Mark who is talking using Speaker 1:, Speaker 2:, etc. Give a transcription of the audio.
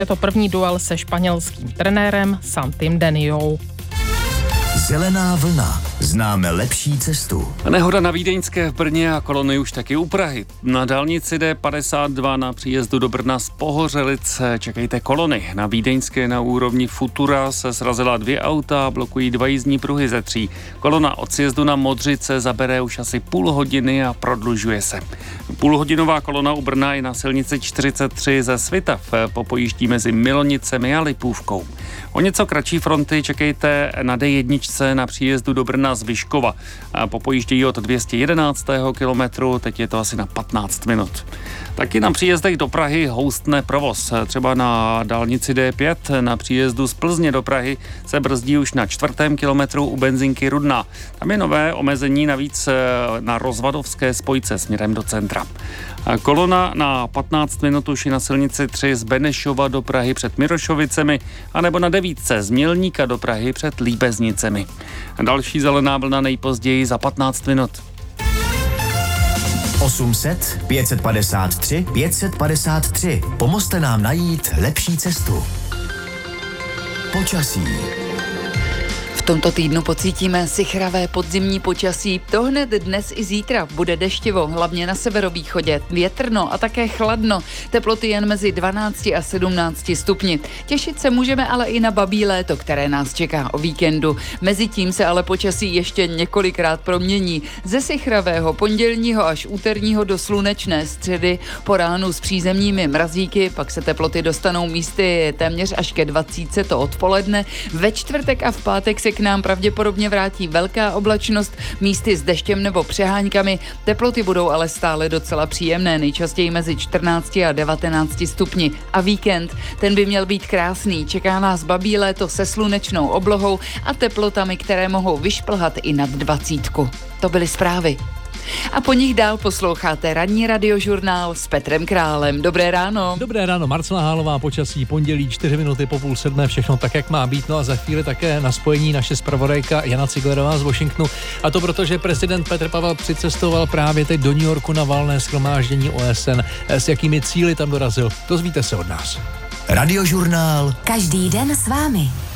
Speaker 1: Je to první duel se španělským trenérem Santim Deniou.
Speaker 2: Zelená vlna. Známe lepší cestu.
Speaker 3: Nehoda na Vídeňské v Brně a kolony už taky u Prahy. Na dálnici D52 na příjezdu do Brna z Pohořelic čekejte kolony. Na Vídeňské na úrovni Futura se srazila 2 auta a blokují 2 jízdní pruhy ze 3. Kolona od sjezdu na Modřice zabere už asi půl hodiny a prodlužuje se. Půlhodinová kolona u Brna je na silnici 43 ze Svitav po pojíždí mezi Milonicemi a Lipůvkou. O něco kratší fronty čekejte na D1 na příjezdu do Brna z Vyškova. Popojíždějí od 211. kilometru, teď je to asi na 15 minut. Taky na příjezdech do Prahy houstne provoz. Třeba na dálnici D5 na příjezdu z Plzně do Prahy se brzdí už na 4. kilometru u benzinky Rudná. Tam je nové omezení navíc na rozvadovské spojce směrem do centra. Kolona na 15 minut už je na silnici 3 z Benešova do Prahy před Mirošovicemi anebo na 9 z Mělníka do Prahy před Líbeznicemi. Další zelená vlna nejpozději za 15 minut.
Speaker 2: 800 553 553. Pomozte nám najít lepší cestu. Počasí.
Speaker 4: V tomto týdnu pocítíme sichravé podzimní počasí. To hned dnes i zítra bude deštivo, hlavně na severovýchodě, větrno a také chladno. Teploty jen mezi 12 a 17 stupni. Těšit se můžeme ale i na babí léto, které nás čeká o víkendu. Mezitím se ale počasí ještě několikrát promění. Ze sichravého pondělního až úterního do slunečné středy, po ránu s přízemními mrazíky, pak se teploty dostanou místy téměř až ke 20 to odpoledne. Ve čtvrtek a v pátek se k nám pravděpodobně vrátí velká oblačnost, místy s deštěm nebo přeháňkami. Teploty budou ale stále docela příjemné, nejčastěji mezi 14 a 19 stupni. A víkend, ten by měl být krásný. Čeká nás babí léto se slunečnou oblohou a teplotami, které mohou vyšplhat i nad 20. To byly zprávy. A po nich dál posloucháte ranní radiožurnál s Petrem Králem. Dobré ráno.
Speaker 5: Dobré ráno, Marcela Hálová, počasí, pondělí 4 minuty po 6:30, všechno tak, jak má být. No a za chvíli také na spojení naše zpravodajka Jana Ciglerová z Washingtonu. A to proto, že prezident Petr Pavel přicestoval právě teď do New Yorku na valné shromáždění OSN. S jakými cíli tam dorazil, dozvíte se od nás.
Speaker 2: Radiožurnál.
Speaker 6: Každý den s vámi.